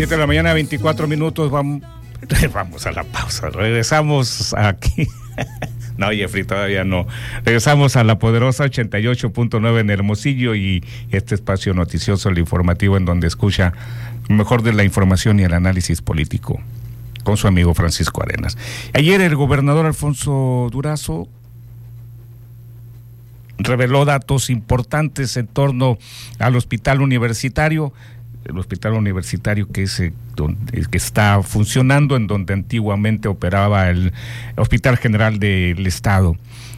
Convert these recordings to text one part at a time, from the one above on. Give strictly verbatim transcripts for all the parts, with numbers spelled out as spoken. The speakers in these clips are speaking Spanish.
siete de la mañana, veinticuatro minutos, vamos, vamos a la pausa, regresamos aquí. No, Jeffrey, todavía no. Regresamos a la poderosa ochenta y ocho punto nueve en Hermosillo y este espacio noticioso, el informativo, en donde escucha lo mejor de la información y el análisis político con su amigo Francisco Arenas. Ayer el gobernador Alfonso Durazo reveló datos importantes en torno al hospital universitario, el hospital universitario que es eh, donde, que está funcionando, en donde antiguamente operaba el Hospital General del Estado.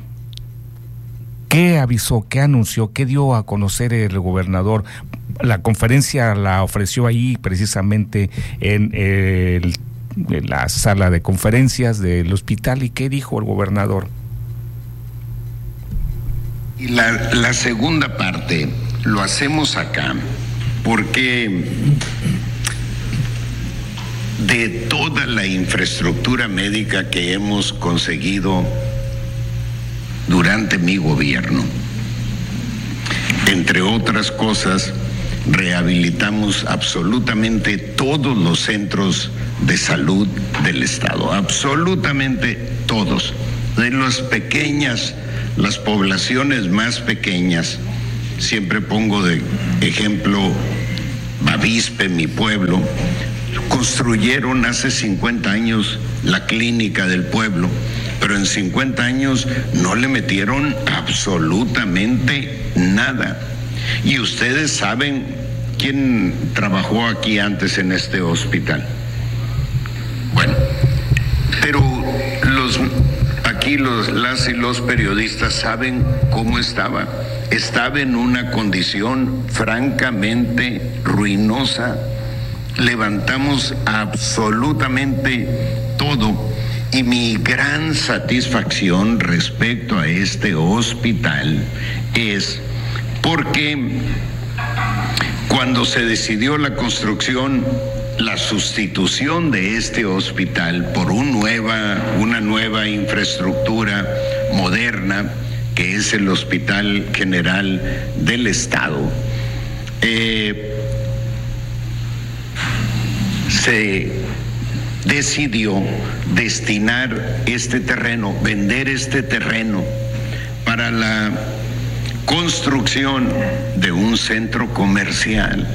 ¿Qué avisó, qué anunció, qué dio a conocer el gobernador? La conferencia la ofreció ahí precisamente en, el, en la sala de conferencias del hospital. ¿Y qué dijo el gobernador? Y la, la segunda parte lo hacemos acá porque de toda la infraestructura médica que hemos conseguido durante mi gobierno, entre otras cosas, rehabilitamos absolutamente todos los centros de salud del estado, absolutamente todos, de las pequeñas, las poblaciones más pequeñas. Siempre pongo de ejemplo Bavispe, mi pueblo. Construyeron hace cincuenta años la clínica del pueblo, pero en cincuenta años no le metieron absolutamente nada. Y ustedes saben quién trabajó aquí antes en este hospital. Bueno, pero los aquí los las y los periodistas saben cómo estaba. Estaba en una condición francamente ruinosa. Levantamos absolutamente todo y mi gran satisfacción respecto a este hospital es porque cuando se decidió la construcción, la sustitución de este hospital por un nueva, una nueva infraestructura moderna, que es el Hospital General del Estado, eh, se decidió destinar este terreno, vender este terreno para la construcción de un centro comercial.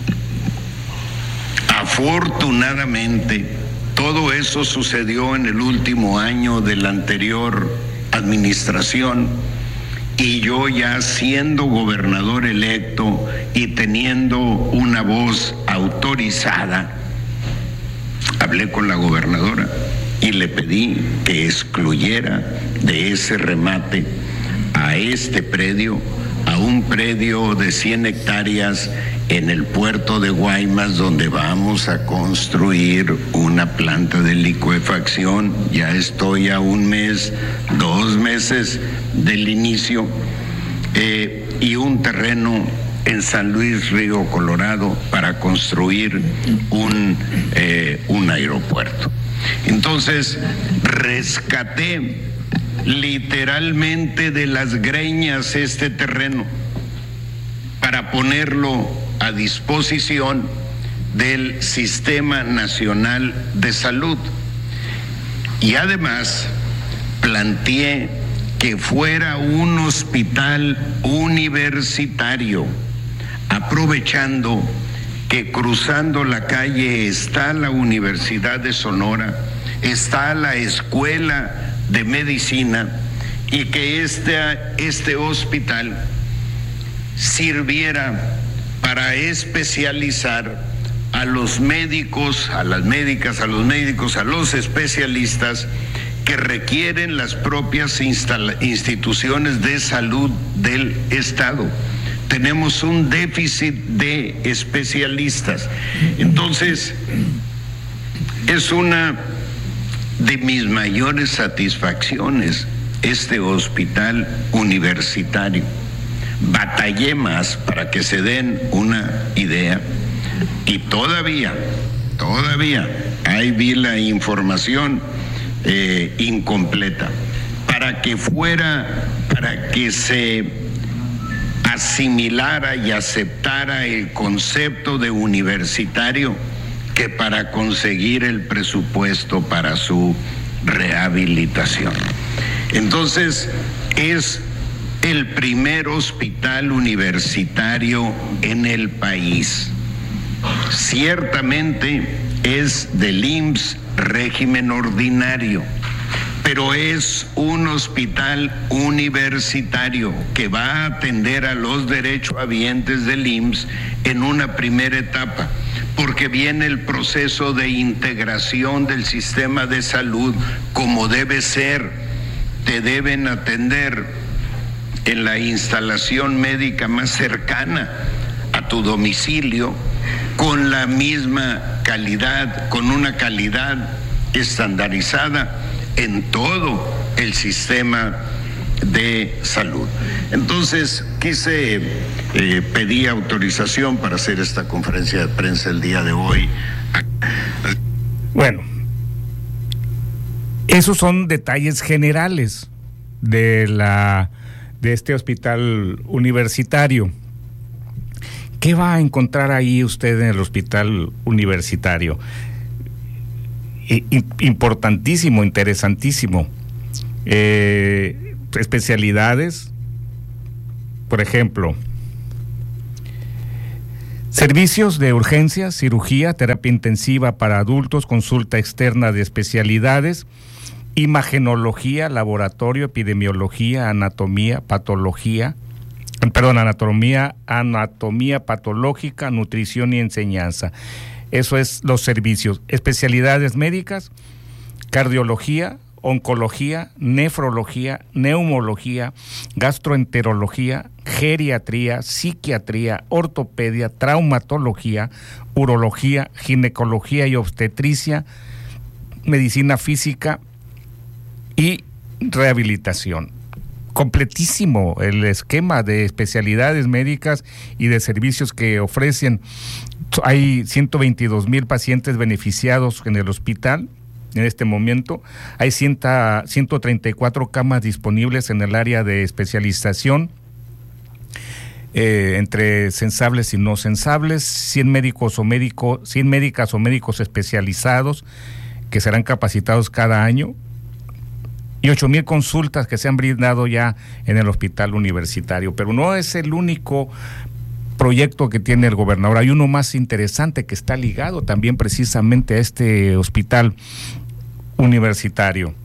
Afortunadamente, todo eso sucedió en el último año de la anterior administración y yo, ya siendo gobernador electo y teniendo una voz autorizada, hablé con la gobernadora y le pedí que excluyera de ese remate a este predio, a un predio de cien hectáreas en el puerto de Guaymas, donde vamos a construir una planta de licuefacción. Ya estoy a un mes, dos meses del inicio, eh, y un terreno en San Luis Río Colorado para construir un, eh, un aeropuerto. Entonces, rescaté literalmente de las greñas este terreno para ponerlo a disposición del Sistema Nacional de Salud. Y además planteé que fuera un hospital universitario, aprovechando que cruzando la calle está la Universidad de Sonora, está la Escuela de Medicina, y que este, este hospital sirviera para especializar a los médicos, a las médicas, a los médicos, a los especialistas que requieren las propias instituciones de salud del Estado. Tenemos un déficit de especialistas. Entonces, es una de mis mayores satisfacciones este hospital universitario. Batallé más para que se den una idea y todavía, todavía ahí vi la información eh, incompleta para que fuera, para que se asimilara y aceptara el concepto de universitario. que para conseguir el presupuesto para su rehabilitación. Entonces, es el primer hospital universitario en el país. Ciertamente es del I M S S régimen ordinario, pero es un hospital universitario que va a atender a los derechohabientes del I M S S en una primera etapa, porque viene el proceso de integración del sistema de salud como debe ser. Te deben atender en la instalación médica más cercana a tu domicilio, con la misma calidad, con una calidad estandarizada en todo el sistema de salud. Entonces, quise eh, pedir autorización para hacer esta conferencia de prensa el día de hoy. Bueno, esos son detalles generales de la de este hospital universitario. ¿Qué va a encontrar ahí usted en el hospital universitario? Importantísimo, interesantísimo. Eh, especialidades, por ejemplo, servicios de urgencia, cirugía, terapia intensiva para adultos, consulta externa de especialidades, imagenología, laboratorio, epidemiología, anatomía, patología, perdón, anatomía, anatomía patológica, nutrición y enseñanza. Eso es los servicios. Especialidades médicas, cardiología, oncología, nefrología, neumología, gastroenterología, geriatría, psiquiatría, ortopedia, traumatología, urología, ginecología y obstetricia, medicina física y rehabilitación. Completísimo el esquema de especialidades médicas y de servicios que ofrecen. Hay ciento veintidós mil pacientes beneficiados en el hospital en este momento. Hay ciento treinta y cuatro camas disponibles en el área de especialización, eh, entre sensables y no sensables, cien médicos o médicos, cien médicas o médicos especializados que serán capacitados cada año, y ocho mil consultas que se han brindado ya en el hospital universitario. Pero no es el único proyecto que tiene el gobernador. Hay uno más interesante que está ligado también precisamente a este hospital universitario.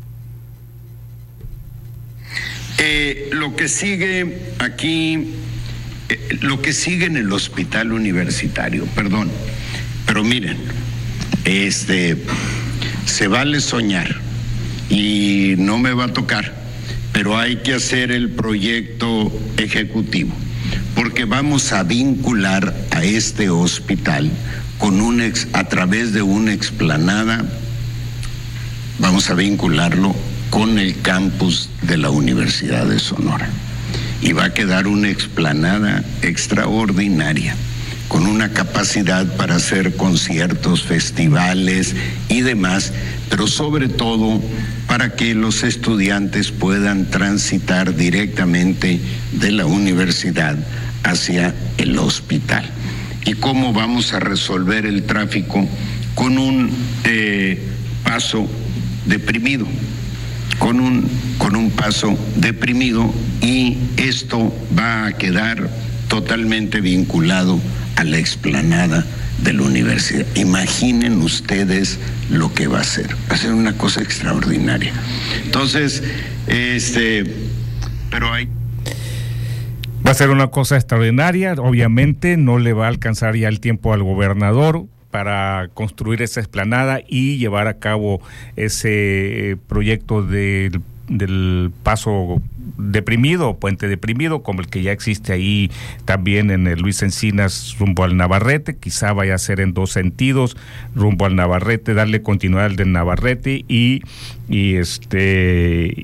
Eh, lo que sigue aquí, eh, lo que sigue en el hospital universitario, perdón, pero miren, este, se vale soñar y no me va a tocar, pero hay que hacer el proyecto ejecutivo, porque vamos a vincular a este hospital con un ex, a través de una explanada, vamos a vincularlo con el campus de la Universidad de Sonora, y va a quedar una explanada extraordinaria, con una capacidad para hacer conciertos, festivales y demás, pero sobre todo para que los estudiantes puedan transitar directamente de la universidad hacia el hospital. ¿Y cómo vamos a resolver el tráfico? Con un eh, paso deprimido, con un, con un paso deprimido, y esto va a quedar totalmente vinculado a la explanada de la universidad. Imaginen ustedes lo que va a ser. Va a ser una cosa extraordinaria. Entonces, este, pero hay... Va a ser una cosa extraordinaria. Obviamente no le va a alcanzar ya el tiempo al gobernador para construir esa explanada y llevar a cabo ese proyecto del, del paso deprimido, puente deprimido, como el que ya existe ahí también en el Luis Encinas rumbo al Navarrete. Quizá vaya a ser en dos sentidos, rumbo al Navarrete, darle continuidad al del Navarrete y, y este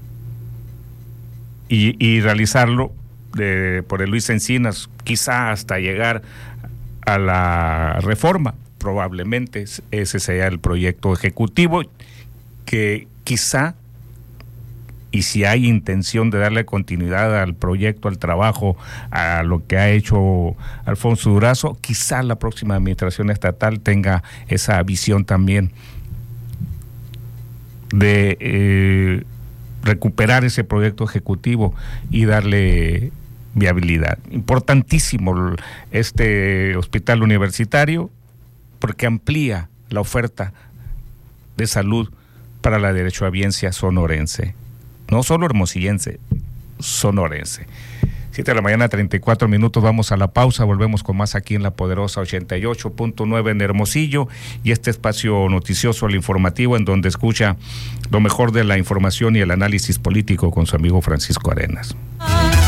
y, y realizarlo de, por el Luis Encinas, quizá hasta llegar a la Reforma. Probablemente ese sea el proyecto ejecutivo, que quizá y si hay intención de darle continuidad al proyecto, al trabajo, a lo que ha hecho Alfonso Durazo, quizá la próxima administración estatal tenga esa visión también de eh, recuperar ese proyecto ejecutivo y darle viabilidad. Importantísimo este hospital universitario porque amplía la oferta de salud para la derechohabiencia sonorense, no solo hermosillense, sonorense. Siete de la mañana, treinta y cuatro minutos, vamos a la pausa, volvemos con más aquí en La Poderosa ochenta y ocho punto nueve en Hermosillo, y este espacio noticioso, el informativo, en donde escucha lo mejor de la información y el análisis político con su amigo Francisco Arenas.